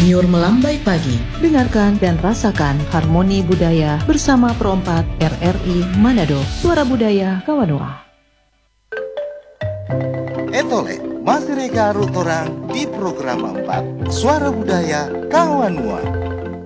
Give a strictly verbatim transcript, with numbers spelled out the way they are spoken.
Nyur melambai pagi. Dengarkan dan rasakan harmoni budaya bersama Perompak R R I Manado, Suara Budaya Kawanua. Etole, masih reka orang di program empat Suara Budaya Kawanua.